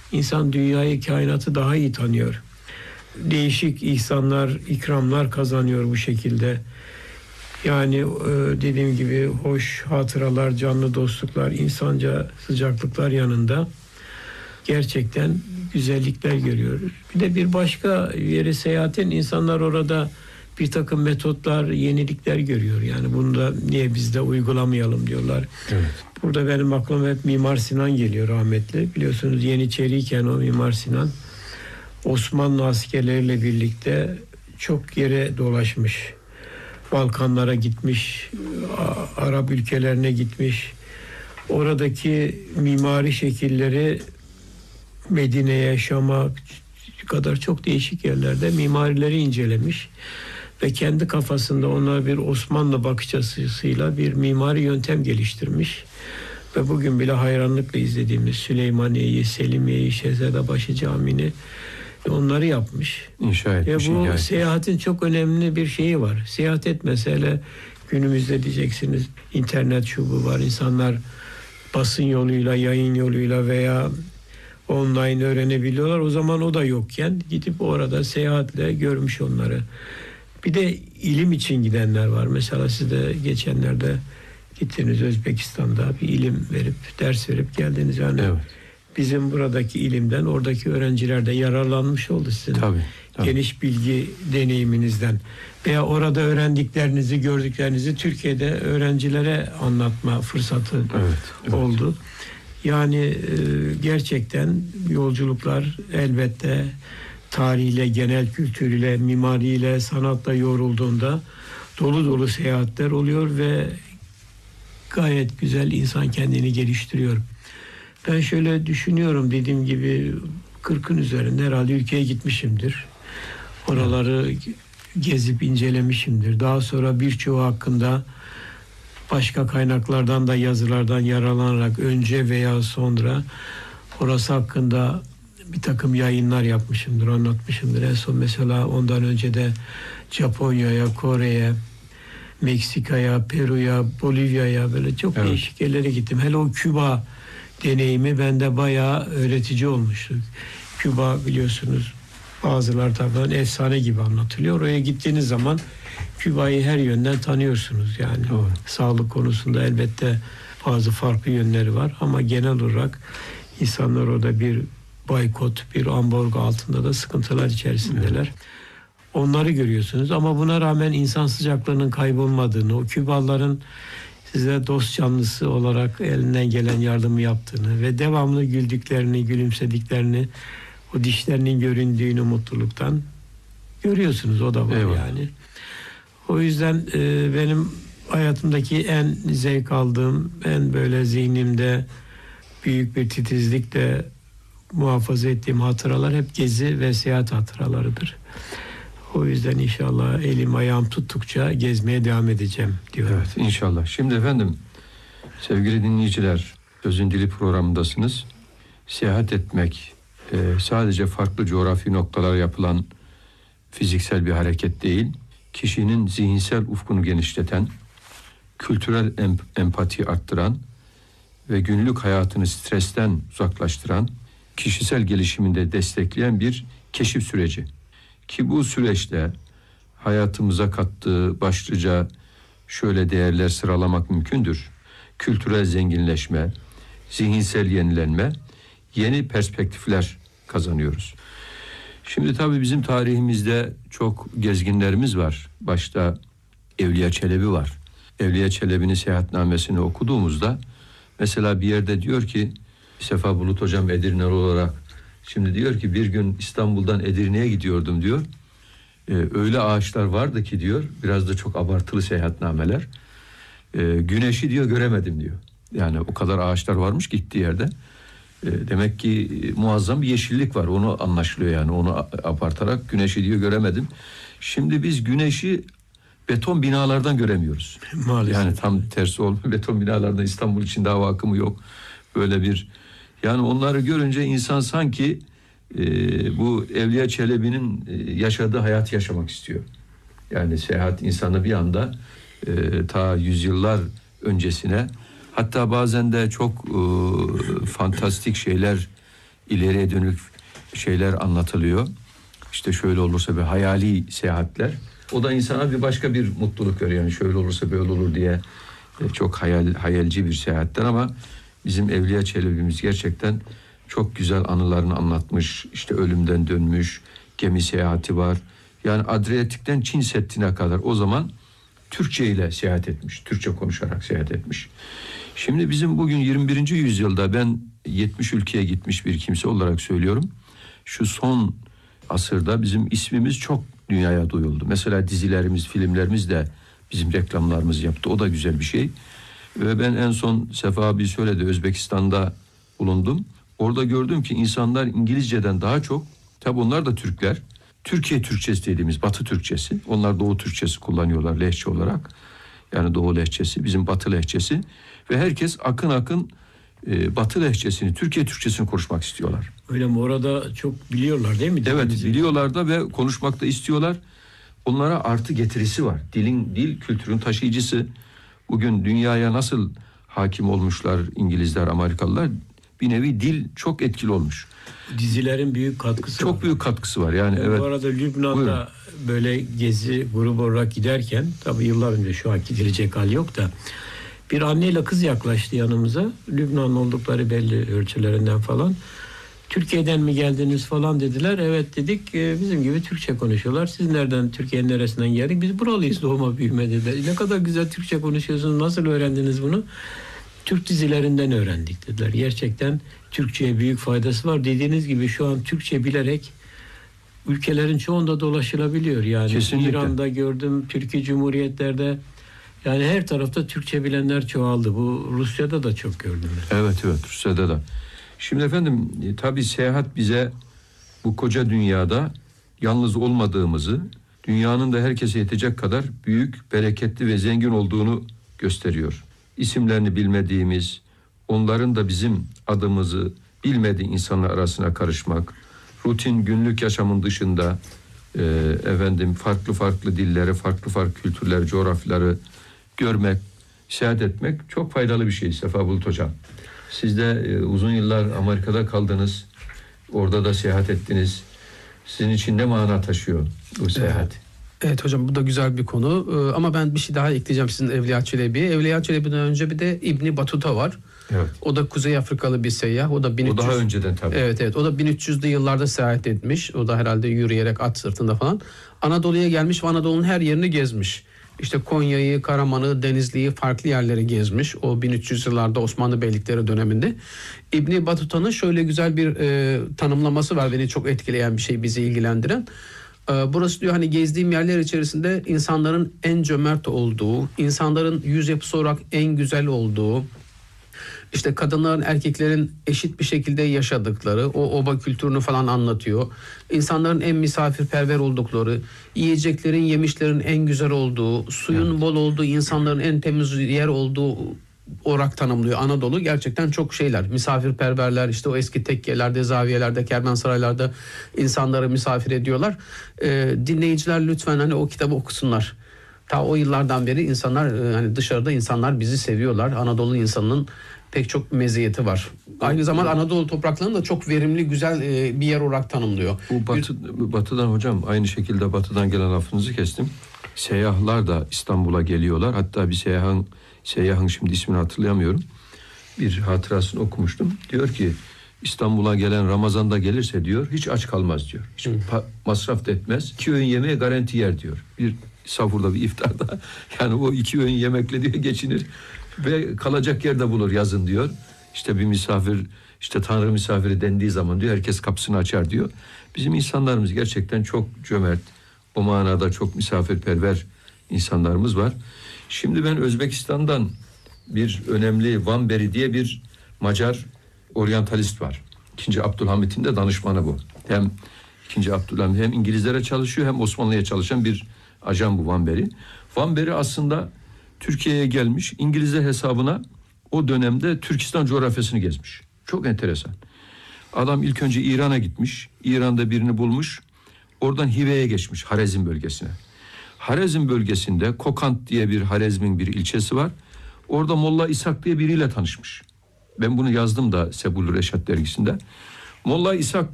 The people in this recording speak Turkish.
İnsan dünyayı, kainatı daha iyi tanıyor. Değişik ihsanlar, ikramlar kazanıyor bu şekilde. Yani dediğim gibi hoş hatıralar, canlı dostluklar, insanca sıcaklıklar yanında gerçekten güzellikler görüyoruz. Bir de bir başka yere seyahatin insanlar orada bir takım metotlar, yenilikler görüyor. Yani bunu da niye biz de uygulamayalım diyorlar. Evet. Burada benim aklıma hep Mimar Sinan geliyor, rahmetli. Biliyorsunuz Yeniçeriyken o Mimar Sinan Osmanlı askerleriyle birlikte çok yere dolaşmış. Balkanlara gitmiş, Arap ülkelerine gitmiş. Oradaki mimari şekilleri Medine'ye, Şam'a kadar çok değişik yerlerde mimarileri incelemiş ve kendi kafasında ona bir Osmanlı bakış açısıyla bir mimari yöntem geliştirmiş. Ve bugün bile hayranlıkla izlediğimiz Süleymaniye'yi, Selimiye'yi, Şehzadebaşı Camii'ni onları yapmış. İnşa etmiş. Bu seyahatin çok önemli bir şeyi var. Seyahat etmese hele günümüzde diyeceksiniz internet şu bu var. İnsanlar basın yoluyla, yayın yoluyla veya online öğrenebiliyorlar. O zaman o da yokken gidip orada seyahatle görmüş onları. Bir de ilim için gidenler var. Mesela siz de geçenlerde gittiniz Özbekistan'da bir ilim verip, ders verip geldiniz. Yani evet. Bizim buradaki ilimden oradaki öğrenciler de yararlanmış oldu sizin. Tabii. Geniş bilgi deneyiminizden. Veya orada öğrendiklerinizi, gördüklerinizi Türkiye'de öğrencilere anlatma fırsatı oldu. Yani gerçekten yolculuklar elbette tarihiyle, genel kültürüyle, mimariyle, sanatla yoğrulduğunda dolu dolu seyahatler oluyor ve gayet güzel insan kendini geliştiriyor. Ben şöyle düşünüyorum, dediğim gibi 40'ın üzerinde herhalde ülkeye gitmişimdir. Oraları gezip incelemişimdir. Daha sonra birçoğu hakkında başka kaynaklardan da yazılardan yararlanarak önce veya sonra orası hakkında bir takım yayınlar yapmışımdır, anlatmışımdır. En son mesela ondan önce de Japonya'ya, Kore'ye, Meksika'ya, Peru'ya, Bolivya'ya böyle çok değişik yerlere gittim. Hele o Küba deneyimi bende bayağı öğretici olmuştu. Küba biliyorsunuz bazılar tarafından efsane gibi anlatılıyor. Oraya gittiğiniz zaman Küba'yı her yönden tanıyorsunuz yani. Doğru. Sağlık konusunda elbette bazı farklı yönleri var ama genel olarak insanlar orada bir boykot, bir ambargo altında da sıkıntılar içerisindeler. Evet. Onları görüyorsunuz ama buna rağmen insan sıcaklığının kaybolmadığını, o Kübalıların size dost canlısı olarak elinden gelen yardımı yaptığını ve devamlı güldüklerini, gülümsediklerini, o dişlerinin göründüğünü mutluluktan görüyorsunuz. O da var yani. O yüzden benim hayatımdaki en zevk aldığım, en böyle zihnimde büyük bir titizlikle muhafaza ettiğim hatıralar hep gezi ve seyahat hatıralarıdır. O yüzden inşallah elim ayağım tuttukça gezmeye devam edeceğim diyorum. Evet, inşallah. Şimdi efendim sevgili dinleyiciler, Sözün Dili programındasınız. Seyahat etmek sadece farklı coğrafi noktalara yapılan fiziksel bir hareket değil, kişinin zihinsel ufkunu genişleten, kültürel empati arttıran ve günlük hayatını stresten uzaklaştıran, kişisel gelişiminde destekleyen bir keşif süreci. Ki bu süreçte hayatımıza kattığı başlıca şöyle değerler sıralamak mümkündür. Kültürel zenginleşme, zihinsel yenilenme, yeni perspektifler kazanıyoruz. Şimdi tabii bizim tarihimizde çok gezginlerimiz var. Başta Evliya Çelebi var. Evliya Çelebi'nin seyahatnamesini okuduğumuzda mesela bir yerde diyor ki, Sefa Bulut hocam Edirneli olarak şimdi diyor ki bir gün İstanbul'dan Edirne'ye gidiyordum diyor. Öyle ağaçlar vardı ki diyor, biraz da çok abartılı seyahatnameler. Güneşi diyor göremedim diyor. Yani o kadar ağaçlar varmış gittiği yerde. Demek ki muazzam bir yeşillik var. Onu anlaşılıyor yani. Onu abartarak güneşi diyor göremedim. Şimdi biz güneşi beton binalardan göremiyoruz. Maalesef. Yani tam tersi olmuyor. Beton binalardan İstanbul içinde hava akımı yok. Böyle bir yani onları görünce insan sanki bu Evliya Çelebi'nin yaşadığı hayatı yaşamak istiyor. Yani seyahat insanı bir anda ta yüzyıllar öncesine, hatta bazen de çok fantastik şeyler ileriye dönük şeyler anlatılıyor. İşte şöyle olursa bir hayali seyahatler. O da insana bir başka bir mutluluk veriyor. Yani şöyle olursa böyle olur diye çok hayalci bir seyahatler ama bizim Evliya Çelebi'miz gerçekten çok güzel anılarını anlatmış. İşte ölümden dönmüş, gemi seyahati var. Yani Adriyatik'ten Çin Seddi'ne kadar o zaman Türkçe ile seyahat etmiş. Türkçe konuşarak seyahat etmiş. Şimdi bizim bugün 21. yüzyılda ben 70 ülkeye gitmiş bir kimse olarak söylüyorum. Şu son asırda bizim ismimiz çok dünyaya duyuldu. Mesela dizilerimiz, filmlerimiz de bizim reklamlarımız yaptı. O da güzel bir şey. Ve ben en son Sefa abi söyledi, Özbekistan'da bulundum. Orada gördüm ki insanlar İngilizceden daha çok, tabi onlar da Türkler, Türkiye Türkçesi dediğimiz Batı Türkçesi, onlar Doğu Türkçesi kullanıyorlar lehçe olarak. Yani Doğu lehçesi, bizim Batı lehçesi ve herkes akın akın Batı lehçesini, Türkiye Türkçesini konuşmak istiyorlar. Öyle mi? Orada çok biliyorlar değil mi? Evet, biliyorlar da ve konuşmak da istiyorlar. Onlara artı getirisi var. Dil kültürün taşıyıcısı. Bugün dünyaya nasıl hakim olmuşlar İngilizler, Amerikalılar? Bir nevi dil çok etkili olmuş. Dizilerin büyük katkısı çok var. Büyük katkısı var. Yani evet. Bu arada Lübnan'da buyurun, böyle gezi grubu olarak giderken, tabii yıllar önce, şu an gidilecek hal yok da, bir anneyle kız yaklaştı yanımıza. Lübnanlı oldukları belli, ölçülerinden falan. Türkiye'den mi geldiniz falan dediler. Evet dedik. Bizim gibi Türkçe konuşuyorlar. Siz nereden, Türkiye'nin neresinden geldik? Biz buralıyız, doğma büyüme dediler. Ne kadar güzel Türkçe konuşuyorsunuz. Nasıl öğrendiniz bunu? Türk dizilerinden öğrendik dediler. Gerçekten Türkçe'ye büyük faydası var. Dediğiniz gibi şu an Türkçe bilerek ülkelerin çoğunda dolaşılabiliyor. Yani kesinlikle. İran'da gördüm, Türkiye Cumhuriyetlerde, yani her tarafta Türkçe bilenler çoğaldı. Bu Rusya'da da çok gördüm. Evet, Rusya'da da. Şimdi efendim tabii seyahat bize bu koca dünyada yalnız olmadığımızı, dünyanın da herkese yetecek kadar büyük, bereketli ve zengin olduğunu gösteriyor. İsimlerini bilmediğimiz, onların da bizim adımızı bilmediği insanlar arasına karışmak, rutin günlük yaşamın dışında farklı dilleri, farklı kültürleri, coğrafyaları görmek, seyahat etmek çok faydalı bir şey Sefa Bulut Hocam. Siz de uzun yıllar Amerika'da kaldınız, orada da seyahat ettiniz. Sizin için ne mana taşıyor bu seyahat? Evet hocam, bu da güzel bir konu ama ben bir şey daha ekleyeceğim sizin Evliya Çelebi'ye. Evliya Çelebi'den önce bir de İbni Batuta var. Evet. O da Kuzey Afrikalı bir seyyah. O da 1300. O daha önceden tabii. Evet. O da 1300'lü yıllarda seyahat etmiş. O da herhalde yürüyerek, at sırtında falan. Anadolu'ya gelmiş ve Anadolu'nun her yerini gezmiş. İşte Konya'yı, Karaman'ı, Denizli'yi, farklı yerleri gezmiş. O 1300 yıllarda Osmanlı Beylikleri döneminde. İbni Batuta'nın şöyle güzel bir tanımlaması var. Beni çok etkileyen bir şey, bizi ilgilendiren. Burası diyor, hani gezdiğim yerler içerisinde insanların en cömert olduğu, insanların yüz yapısı olarak en güzel olduğu, işte kadınların, erkeklerin eşit bir şekilde yaşadıkları, o oba kültürünü falan anlatıyor. İnsanların en misafirperver oldukları, yiyeceklerin, yemişlerin en güzel olduğu, suyun bol olduğu, insanların en temiz yer olduğu olarak tanımlıyor. Anadolu gerçekten çok şeyler, misafirperverler, işte o eski tekkelerde, zaviyelerde, kervansaraylarda insanları misafir ediyorlar. Dinleyiciler lütfen hani o kitabı okusunlar. Ta o yıllardan beri insanlar, hani dışarıda insanlar bizi seviyorlar. Anadolu insanının pek çok meziyeti var. Aynı zamanda Anadolu topraklarını da çok verimli, güzel bir yer olarak tanımlıyor. Bu batıdan hocam, aynı şekilde batıdan gelen lafınızı kestim. Seyyahlar da İstanbul'a geliyorlar. Hatta bir seyyahın şimdi ismini hatırlayamıyorum. Bir hatırasını okumuştum. Diyor ki İstanbul'a gelen Ramazan'da gelirse diyor hiç aç kalmaz diyor. Hiç masraf da etmez. 2 öğün yemeğe garanti yer diyor. Bir sahurda, bir iftarda. Yani o 2 öğün yemekle diyor geçinir. Ve kalacak yer de bulur yazın diyor. İşte bir misafir, işte Tanrı misafiri dendiği zaman diyor herkes kapısını açar diyor. Bizim insanlarımız gerçekten çok cömert. O manada çok misafirperver insanlarımız var. Şimdi ben Özbekistan'dan bir önemli Vanberi diye bir Macar oryantalist var. 2. Abdülhamit'in de danışmanı bu. Hem 2. Abdülhamit hem İngilizlere çalışıyor hem Osmanlı'ya çalışan bir ajan bu Vanberi. Vanberi aslında Türkiye'ye gelmiş, İngilizler hesabına o dönemde Türkistan coğrafyasını gezmiş. Çok enteresan. Adam ilk önce İran'a gitmiş. İran'da birini bulmuş. Oradan Hive'ye geçmiş, Harezm bölgesine. Harezm bölgesinde Kokand diye bir Harezm'in bir ilçesi var. Orada Molla İshak diye biriyle tanışmış. Ben bunu yazdım da Sebul Reşat dergisinde. Molla İshak